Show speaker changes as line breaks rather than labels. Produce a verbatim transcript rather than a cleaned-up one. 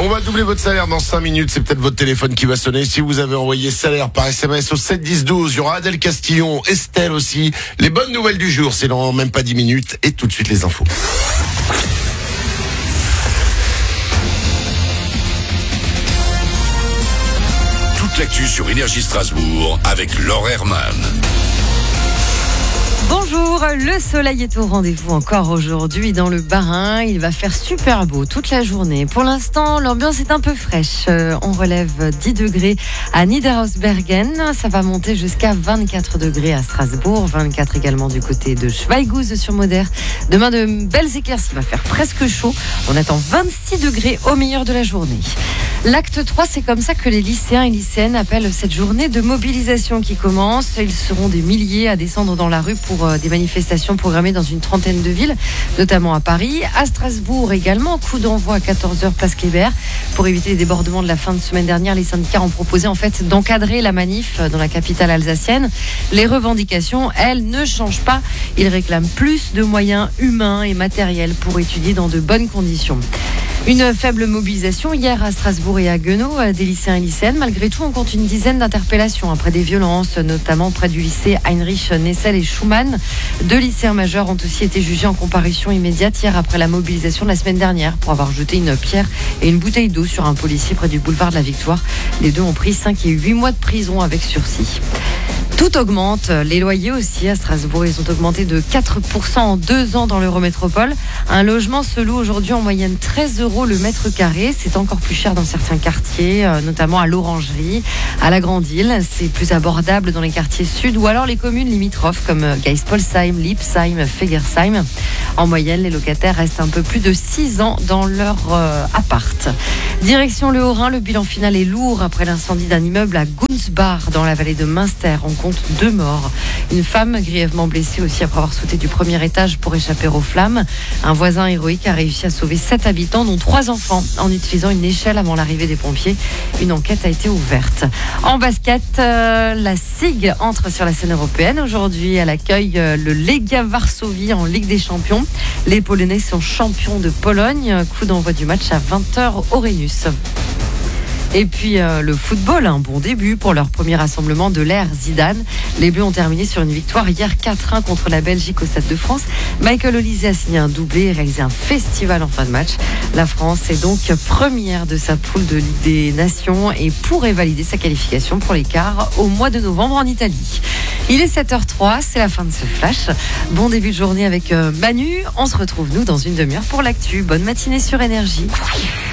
On va doubler votre salaire dans cinq minutes. C'est peut-être votre téléphone qui va sonner. Si vous avez envoyé salaire par S M S au sept dix douze, il y aura Adèle Castillon, Estelle aussi. Les bonnes nouvelles du jour, c'est dans même pas dix minutes. Et tout de suite les infos.
Toute l'actu sur Énergie Strasbourg avec Laure Herman.
Bonjour, le soleil est au rendez-vous encore aujourd'hui dans le Bas-Rhin. Il va faire super beau toute la journée. Pour l'instant, l'ambiance est un peu fraîche. Euh, on relève dix degrés à Niederhausbergen. Ça va monter jusqu'à vingt-quatre degrés à Strasbourg, vingt-quatre également du côté de Schweighouse-sur-Moder. Demain, de belles éclaircies, il va faire presque chaud. On attend vingt-six degrés au meilleur de la journée. L'acte trois, c'est comme ça que les lycéens et lycéennes appellent cette journée de mobilisation qui commence. Ils seront des milliers à descendre dans la rue pour des manifestations programmées dans une trentaine de villes, notamment à Paris, à Strasbourg également. Coup d'envoi à quatorze heures place Kléber. Pour éviter les débordements de la fin de semaine dernière, les syndicats ont proposé en fait d'encadrer la manif dans la capitale alsacienne. Les revendications, elles, ne changent pas. Ils réclament plus de moyens humains et matériels pour étudier dans de bonnes conditions. Une faible mobilisation hier à Strasbourg et à Guenot des lycéens et lycéennes. Malgré tout, on compte une dizaine d'interpellations après des violences, notamment près du lycée Heinrich Nessel et Schumann. Deux lycéens majeurs ont aussi été jugés en comparution immédiate hier après la mobilisation de la semaine dernière pour avoir jeté une pierre et une bouteille d'eau sur un policier près du boulevard de la Victoire. Les deux ont pris cinq et huit mois de prison avec sursis. Tout augmente, les loyers aussi à Strasbourg, ils ont augmenté de quatre pour cent en deux ans dans l'Eurométropole. Un logement se loue aujourd'hui en moyenne treize euros le mètre carré. C'est encore plus cher dans certains quartiers, notamment à l'Orangerie, à la Grande Île. C'est plus abordable dans les quartiers sud ou alors les communes limitrophes comme Geispolsheim, Liebsheim, Fegersheim. En moyenne, les locataires restent un peu plus de six ans dans leur euh, appart. Direction le Haut-Rhin, le bilan final est lourd après l'incendie d'un immeuble à Gunzbach dans la vallée de Münster. On compte deux morts. Une femme grièvement blessée aussi après avoir sauté du premier étage pour échapper aux flammes. Un voisin héroïque a réussi à sauver sept habitants, dont trois enfants, en utilisant une échelle avant l'arrivée des pompiers. Une enquête a été ouverte. En basket, euh, la S I G entre sur la scène européenne. Aujourd'hui, elle accueille euh, le Legia Varsovie en Ligue des Champions. Les Polonais sont champions de Pologne. Coup d'envoi du match à vingt heures au Rhenus. Et puis euh, le football, un bon début pour leur premier rassemblement de l'ère Zidane. Les Bleus ont terminé sur une victoire hier quatre un contre la Belgique au Stade de France. Michael Olise a signé un doublé et réalisé un festival en fin de match. La France est donc première de sa poule de Ligue des Nations et pourrait valider sa qualification pour les quarts au mois de novembre en Italie. Il est sept heures trois, c'est la fin de ce flash. Bon début de journée avec euh, Manu. On se retrouve nous dans une demi-heure pour l'actu. Bonne matinée sur Énergie.